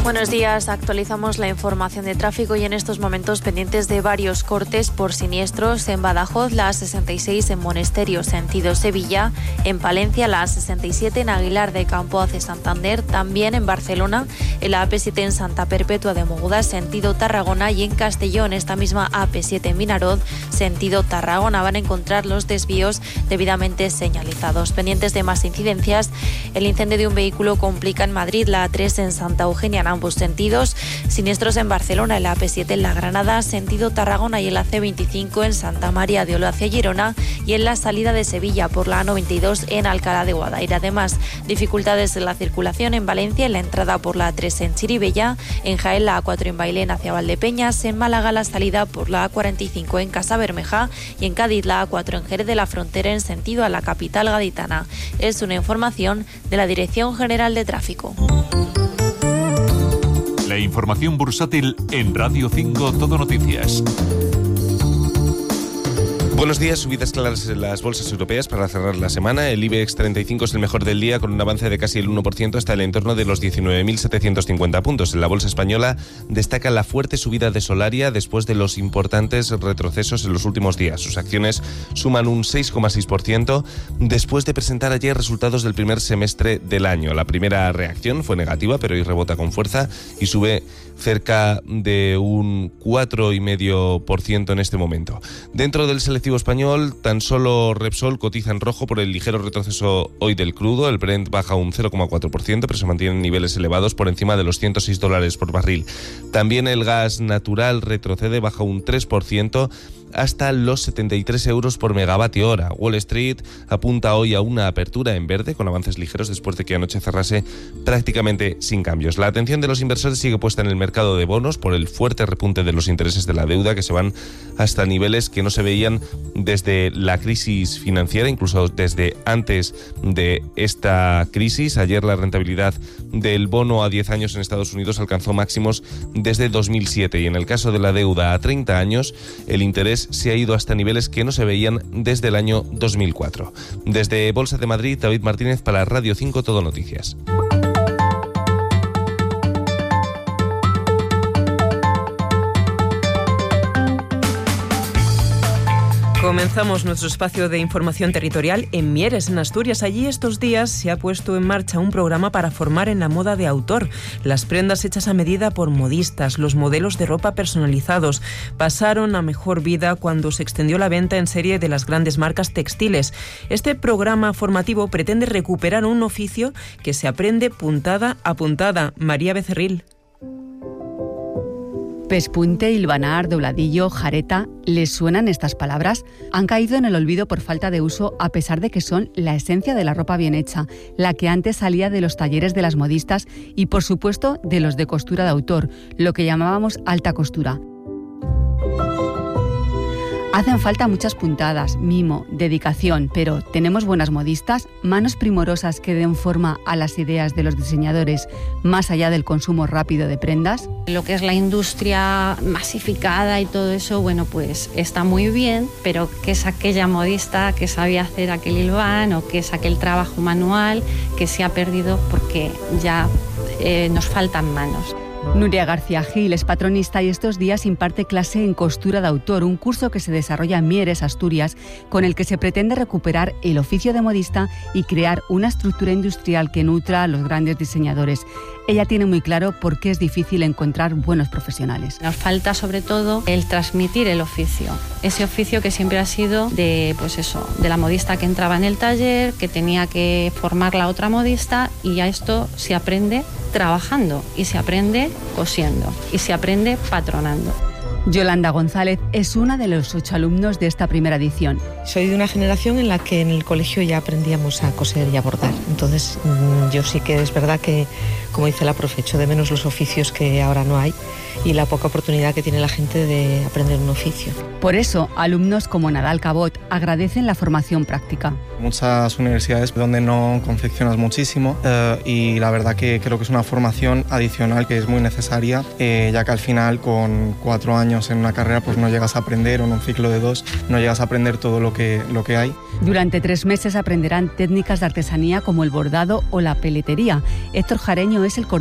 Buenos días, actualizamos la información de tráfico y en estos momentos pendientes de varios cortes por siniestros en Badajoz, la A66 en Monesterio, sentido Sevilla, en Palencia, la A67 en Aguilar de Campo hacia Santander, también en Barcelona, en la AP7 en Santa Perpetua de Mogoda, sentido Tarragona, y en Castellón, esta misma AP7 en Vinaroz, sentido Tarragona. Van a encontrar los desvíos debidamente señalizados. Pendientes de más incidencias, el incendio de un vehículo complica en Madrid, la A3 en Santa Eugenia, en ambos sentidos, siniestros en Barcelona, en la AP7 en La Granada, sentido Tarragona, y en la C25 en Santa María de Olo hacia Girona, y en la salida de Sevilla por la A92 en Alcalá de Guadaira. Además, dificultades en la circulación en Valencia, en la entrada por la A3 en Chirivella, en Jaén la A4 en Bailén hacia Valdepeñas, en Málaga la salida por la A45 en Casabermeja, y en Cádiz la A4 en Jerez de la Frontera en sentido a la capital gaditana. Es una información de la Dirección General de Tráfico. La información bursátil en Radio 5 Todo Noticias. Buenos días, subidas claras en las bolsas europeas para cerrar la semana. El IBEX 35 es el mejor del día con un avance de casi el 1% hasta el entorno de los 19.750 puntos. En la bolsa española destaca la fuerte subida de Solaria después de los importantes retrocesos en los últimos días. Sus acciones suman un 6,6% después de presentar ayer resultados del primer semestre del año. La primera reacción fue negativa, pero hoy rebota con fuerza y sube cerca de un 4,5% en este momento. Dentro del selectivo español, tan solo Repsol cotiza en rojo por el ligero retroceso hoy del crudo. El Brent baja un 0,4%, pero se mantiene en niveles elevados por encima de los $106 por barril. También el gas natural retrocede, baja un 3%, hasta los 73 euros por megavatio hora. Wall Street apunta hoy a una apertura en verde con avances ligeros después de que anoche cerrase prácticamente sin cambios. La atención de los inversores sigue puesta en el mercado de bonos por el fuerte repunte de los intereses de la deuda, que se van hasta niveles que no se veían desde la crisis financiera, incluso desde antes de esta crisis. Ayer la rentabilidad del bono a 10 años en Estados Unidos alcanzó máximos desde 2007 y en el caso de la deuda a 30 años el interés se ha ido hasta niveles que no se veían desde el año 2004. Desde Bolsa de Madrid, David Martínez para Radio 5 Todo Noticias. Comenzamos nuestro espacio de información territorial en Mieres, en Asturias. Allí estos días se ha puesto en marcha un programa para formar en la moda de autor. Las prendas hechas a medida por modistas, los modelos de ropa personalizados, pasaron a mejor vida cuando se extendió la venta en serie de las grandes marcas textiles. Este programa formativo pretende recuperar un oficio que se aprende puntada a puntada. María Becerril. Pespunte, hilvanar, dobladillo, jareta, ¿les suenan estas palabras? Han caído en el olvido por falta de uso a pesar de que son la esencia de la ropa bien hecha, la que antes salía de los talleres de las modistas y por supuesto de los de costura de autor, lo que llamábamos alta costura. Hacen falta muchas puntadas, mimo, dedicación, pero ¿tenemos buenas modistas? ¿Manos primorosas que den forma a las ideas de los diseñadores más allá del consumo rápido de prendas? Lo que es la industria masificada y todo eso, bueno, pues está muy bien, pero ¿qué es aquella modista que sabía hacer aquel hilván o qué es aquel trabajo manual que se ha perdido porque ya nos faltan manos? Nuria García Gil es patronista y estos días imparte clase en costura de autor, un curso que se desarrolla en Mieres, Asturias, con el que se pretende recuperar el oficio de modista y crear una estructura industrial que nutra a los grandes diseñadores. Ella tiene muy claro por qué es difícil encontrar buenos profesionales. Nos falta sobre todo el transmitir el oficio, ese oficio que siempre ha sido de la modista que entraba en el taller, que tenía que formar la otra modista, y a esto se aprende trabajando y se aprende cosiendo y se aprende patronando. Yolanda González es una de los 8 alumnos de esta primera edición. Soy de una generación en la que en el colegio ya aprendíamos a coser y a bordar. Entonces yo sí que es verdad que, como dice la profe, echo de menos los oficios que ahora no hay y la poca oportunidad que tiene la gente de aprender un oficio. Por eso, alumnos como Nadal Cabot agradecen la formación práctica. Muchas universidades donde no confeccionas muchísimo y la verdad que creo que es una formación adicional que es muy necesaria, ya que al final con 4 años en una carrera pues no llegas a aprender, o en un ciclo de 2 no llegas a aprender todo lo que hay. Durante 3 meses aprenderán técnicas de artesanía como el bordado o la peletería. Héctor Jareño es el coordinador